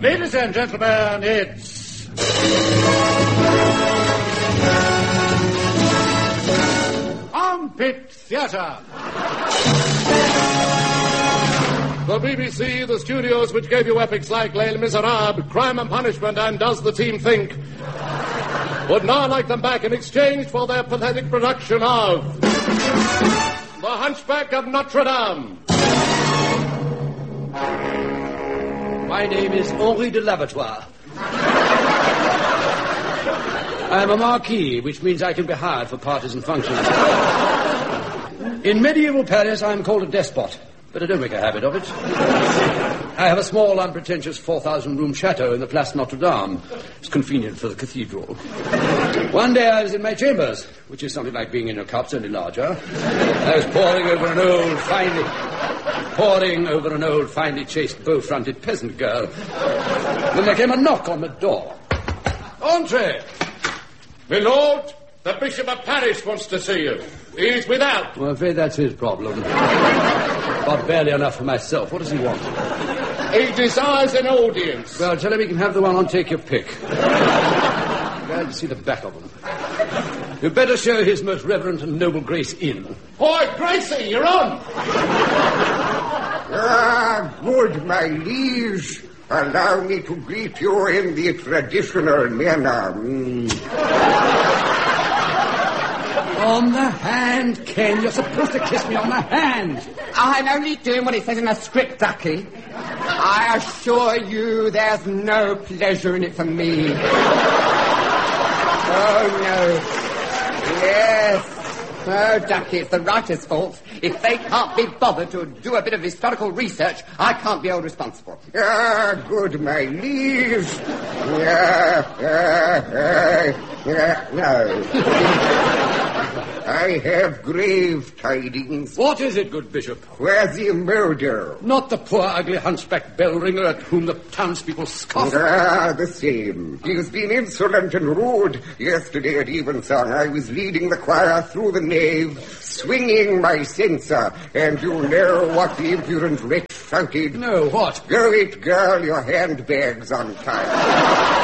Ladies and gentlemen, it's... Armpit Theatre. The BBC, the studios which gave you epics like Les Miserables, Crime and Punishment, and Does the Team Think, would now like them back in exchange for their pathetic production of The Hunchback of Notre Dame. My name is Henri de Lavatoire. I am a marquis, which means I can be hired for partisan functions. In medieval Paris, I am called a despot, but I don't make a habit of it. I have a small, unpretentious 4,000-room chateau in the Place Notre Dame. It's convenient for the cathedral. One day I was in my chambers, which is something like being in your cups, only larger. I was poring over an old, finely chased, bow-fronted peasant girl. Then there came a knock on the door. Entree! My lord, the Bishop of Paris wants to see you. He's without. Well, I'm afraid that's his problem. But barely enough for myself. What does he want? He desires an audience. Well, tell him he can have the one on Take Your Pick. Glad to see the back of him. You'd better show his most reverend and noble grace in. Boy, Gracie, you're on. Good, my liege. Allow me to greet you in the traditional manner. On the hand, Ken. You're supposed to kiss me on the hand. I'm only doing what it says in the script, Ducky. I assure you there's no pleasure in it for me. Oh, no. Yes. Oh, Ducky, it's the writer's fault. If they can't be bothered to do a bit of historical research, I can't be held responsible. Good, my liege. No. I have grave tidings. What is it, good bishop? Where's the murder? Not the poor, ugly hunchback bell ringer at whom the townspeople scoff. The same. He has been insolent and rude. Yesterday at evensong, I was leading the choir through the nave, swinging my censer, and you know what the impudent wretch shouted? No, what? Go it, girl, your handbag's on time.